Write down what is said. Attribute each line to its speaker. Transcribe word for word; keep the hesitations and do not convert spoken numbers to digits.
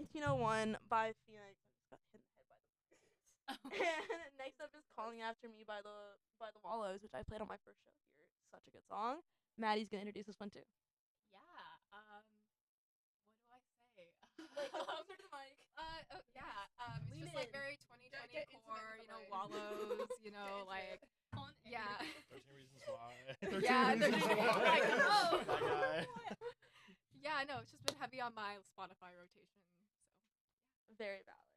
Speaker 1: nineteen oh one by Phoenix. I just got hit in the head by the And next up is Calling After Me by the by the Wallows, which I played on my first show here. It's such a good song. Maddie's gonna introduce this one too.
Speaker 2: Yeah. Um. What do I say?
Speaker 1: Like go closer to the mic.
Speaker 2: Uh. Oh, yeah. Um. It's
Speaker 1: Lean
Speaker 2: just like
Speaker 1: in.
Speaker 2: very twenty twenty
Speaker 1: Get- get intimate
Speaker 2: core.
Speaker 1: with
Speaker 2: You
Speaker 1: the
Speaker 2: know,
Speaker 1: mic.
Speaker 2: Wallows. You know,
Speaker 1: Get
Speaker 2: like.
Speaker 1: intimate. On air.
Speaker 2: Yeah.
Speaker 3: thirteen Reasons Why.
Speaker 2: Yeah,
Speaker 3: thirteen Reasons
Speaker 2: thirteen
Speaker 3: Why.
Speaker 2: Like, oh.
Speaker 3: That guy.
Speaker 2: Yeah. No, it's just been heavy on my Spotify rotation. So.
Speaker 1: Very valid.